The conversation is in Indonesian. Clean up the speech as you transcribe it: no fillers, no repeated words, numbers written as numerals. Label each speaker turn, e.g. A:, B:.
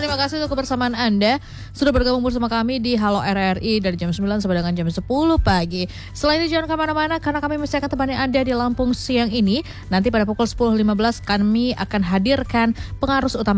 A: terima kasih untuk kebersamaan Anda sudah bergabung bersama kami di Halo RRI dari jam 9 sampai dengan jam 10 pagi. Selain itu jangan kemana-mana karena kami masih akan temani Anda di Lampung siang ini. Nanti pada pukul 10.15 kami akan hadirkan pengarus utama